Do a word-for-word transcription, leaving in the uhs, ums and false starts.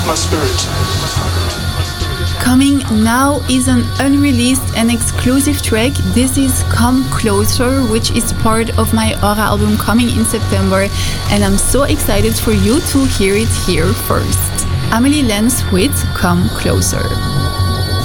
my spirit. Coming now is an unreleased and exclusive track. This is Come Closer, which is part of my Aura album coming in September, and I'm so excited for you to hear it here first. Amelie Lens with Come Closer.